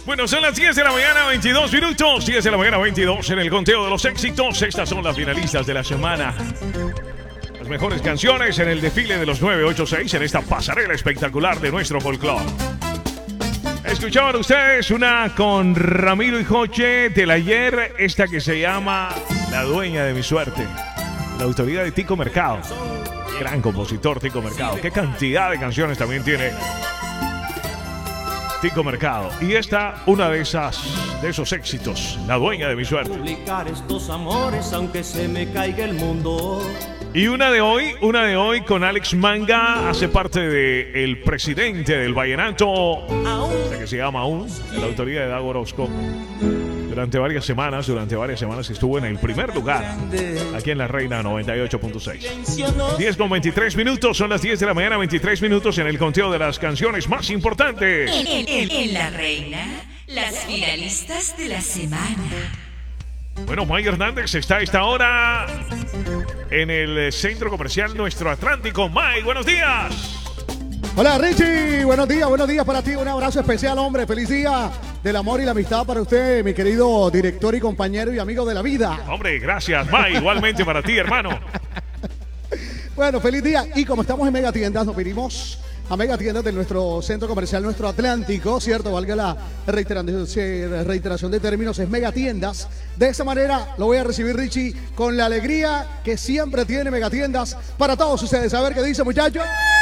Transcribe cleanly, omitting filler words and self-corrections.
Bueno, son las 10 de la mañana, 22 minutos. 10 de la mañana, 22 en el conteo de los éxitos. Estas son las finalistas de la semana. Las mejores canciones en el desfile de los 986 en esta pasarela espectacular de nuestro folclore. Escuchaban ustedes una con Ramiro y Joche del ayer, esta que se llama La Dueña de mi Suerte. La autoría de Tico Mercado. Gran compositor Tico Mercado. Qué cantidad de canciones también tiene Tico Mercado. Y esta, una de esos éxitos, La Dueña de mi Suerte. Publicar estos amores aunque se me caiga el mundo. Y una de hoy con Alex Manga, hace parte del presidente del vallenato, que se llama aún, la autoría de Dago Orozco. Durante varias semanas estuvo en el primer lugar, aquí en La Reina 98.6. 10 con 23 minutos, son las 10 de la mañana, 23 minutos en el conteo de las canciones más importantes. En La Reina, las finalistas de la semana. Bueno, May Hernández está a esta hora en el centro comercial Nuestro Atlántico. May, buenos días. Hola Richie, buenos días para ti, un abrazo especial, hombre, feliz día del amor y la amistad para usted, mi querido director y compañero y amigo de la vida. Hombre, gracias, May, igualmente para ti, hermano. Bueno, feliz día, y como estamos en Mega Tiendas, nos vinimos a Mega Tiendas de nuestro centro comercial Nuestro Atlántico, ¿cierto? Valga la reiteración de términos, es Mega Tiendas. De esa manera lo voy a recibir, Richie, con la alegría que siempre tiene Mega Tiendas para todos ustedes. A ver qué dice, muchachos.